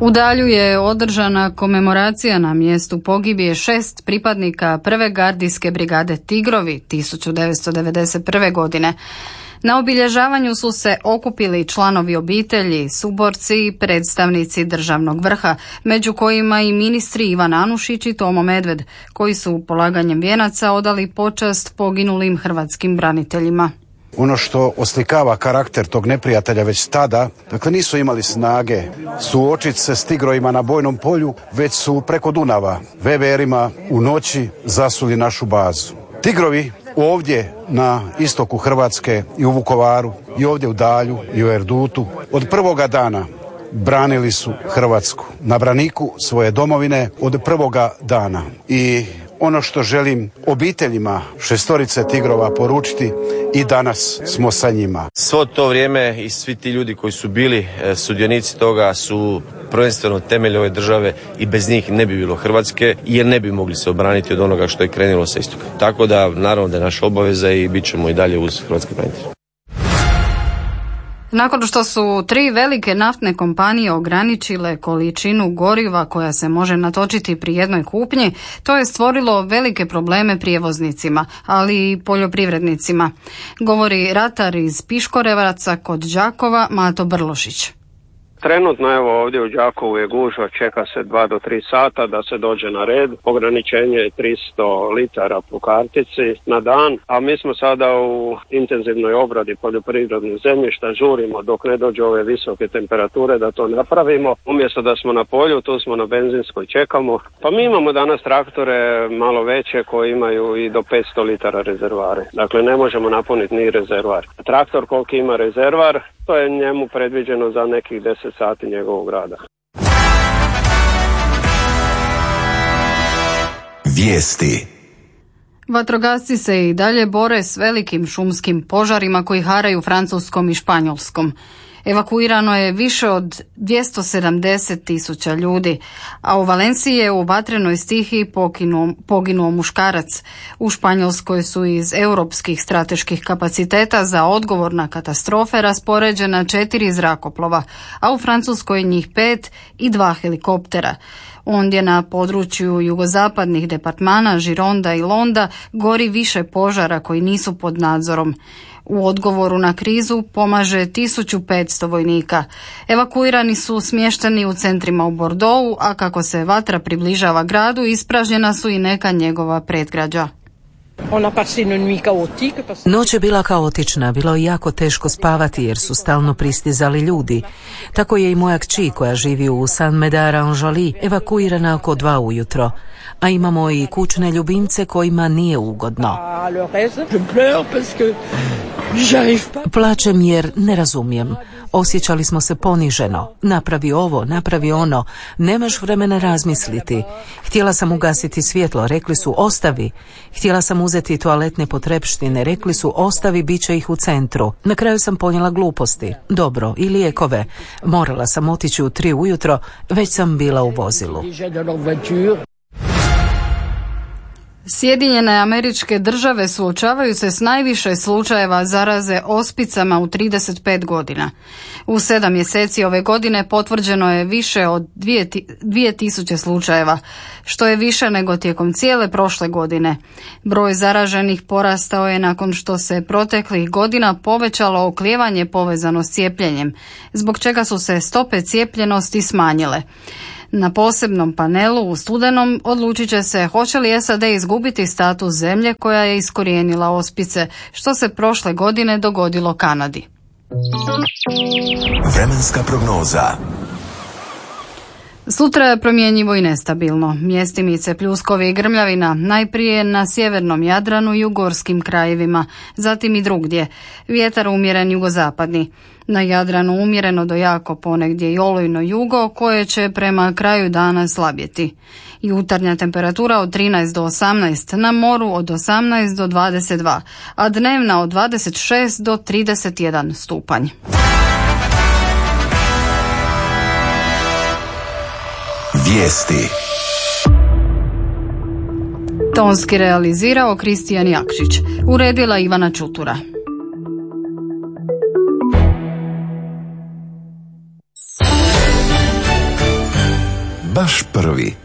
U Dalju je održana komemoracija na mjestu pogibije 6 pripadnika prve gardijske brigade Tigrovi 1991. godine. Na obilježavanju su se okupili članovi obitelji, suborci i predstavnici državnog vrha, među kojima i ministri Ivan Anušić i Tomo Medved, koji su polaganjem vijenaca odali počast poginulim hrvatskim braniteljima. Ono što oslikava karakter tog neprijatelja već tada, dakle nisu imali snage suočiti se s tigrojima na bojnom polju, već su preko Dunava, veverima u noći zasuli našu bazu. Tigrovi ovdje na istoku Hrvatske i u Vukovaru i ovdje u Dalju i u Erdutu od prvoga dana branili su Hrvatsku na braniku svoje domovine od prvoga dana. I ono što želim obiteljima 6 tigrova poručiti, i danas smo sa njima. Svo to vrijeme i svi ti ljudi koji su bili sudionici toga su prvenstveno temelj ove države i bez njih ne bi bilo Hrvatske jer ne bi mogli se obraniti od onoga što je krenulo sa istoka. Tako da naravno da je naša obaveza i bit ćemo i dalje uz hrvatske branitelje. Nakon što su 3 velike naftne kompanije ograničile količinu goriva koja se može natočiti pri jednoj kupnji, to je stvorilo velike probleme prijevoznicima, ali i poljoprivrednicima, govori ratar iz Piškorevaca kod Đakova Mato Brlošić. Trenutno evo ovdje u Đakovu je gužva, čeka se 2 do 3 sata da se dođe na red. Ograničenje je 300 litara po kartici na dan, a mi smo sada u intenzivnoj obradi poljoprivrednog zemljišta, žurimo dok ne dođe ove visoke temperature da to napravimo. Umjesto da smo na polju, tu smo na benzinskoj, čekamo. Pa mi imamo danas traktore malo veće koji imaju i do 500 litara rezervare. Dakle, ne možemo napuniti ni rezervar. Traktor koliko ima rezervar, to je njemu predviđeno za nekih 10 sati njegovog rada. Vijesti. Vatrogasci se i dalje bore s velikim šumskim požarima koji haraju Francuskom i Španjolskom. Evakuirano je više od 270.000 ljudi, a u Valenciji je u vatrenoj stihiji poginuo muškarac. U Španjolskoj su iz europskih strateških kapaciteta za odgovor na katastrofe raspoređena 4 zrakoplova, a u Francuskoj njih 5 i 2 helikoptera. Ondje na području jugozapadnih departmana Gironda i Londa gori više požara koji nisu pod nadzorom. U odgovoru na krizu pomaže 1500 vojnika. Evakuirani su smješteni u centrima u Bordeauxu, a kako se vatra približava gradu, ispražnjena su i neka njegova predgrađa. Noć je bila kaotična, bilo je jako teško spavati jer su stalno pristizali ljudi. Tako je i moja kći koja živi u Saint-Médard-en-Joly evakuirana oko 2 ujutro. A imamo i kućne ljubimce kojima nije ugodno. Plačem jer ne razumijem. Osjećali smo se poniženo. Napravi ovo, napravi ono. Nemaš vremena razmisliti. Htjela sam ugasiti svjetlo, rekli su ostavi. Htjela sam uzeti toaletne potrepštine, rekli su ostavi, bit će ih u centru. Na kraju sam ponijela gluposti. Dobro, i lijekove. Morala sam otići u 3 ujutro, već sam bila u vozilu. Sjedinjene Američke Države suočavaju se s najviše slučajeva zaraze ospicama u 35 godina. U 7 mjeseci ove godine potvrđeno je više od 2000 slučajeva, što je više nego tijekom cijele prošle godine. Broj zaraženih porastao je nakon što se proteklih godina povećalo oklijevanje povezano s cijepljenjem, zbog čega su se stope cijepljenosti smanjile. Na posebnom panelu u studenom odlučit će se hoće li SAD izgubiti status zemlje koja je iskorijenila ospice, što se prošle godine dogodilo Kanadi. Vremenska prognoza. Sutra je promjenjivo i nestabilno. Mjestimice pljuskovi i grmljavina, najprije na sjevernom Jadranu i u gorskim krajevima, zatim i drugdje. Vjetar umjeren jugozapadni. Na Jadranu umjereno do jako, ponegdje i olujno jugo, koje će prema kraju dana slabjeti. Jutarnja temperatura od 13 do 18, na moru od 18 do 22, a dnevna od 26 do 31 stupanj. Vijesti. Tonski realizirao Kristijan Jakšić, uredila Ivana Čutura. baš prvi.